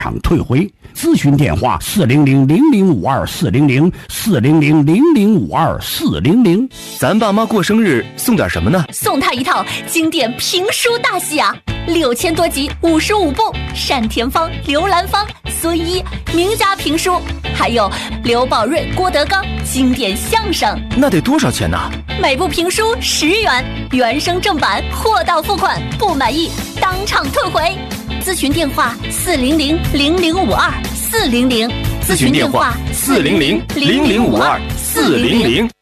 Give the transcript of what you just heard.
场退回。咨询电话400-0052-400，400-0052-400。 咱爸妈过生日送点什么呢？ 送他一套经典评书大戏啊，6000多集，55部，单田芳、刘兰芳、孙一名家评书，还有刘宝瑞、郭德纲经典相声。 那得多少钱呢？ 每部评书10元，原声正版，货到付款，不满意当场退回。咨询电话400-0052-400， 咨询电话400-0052-400。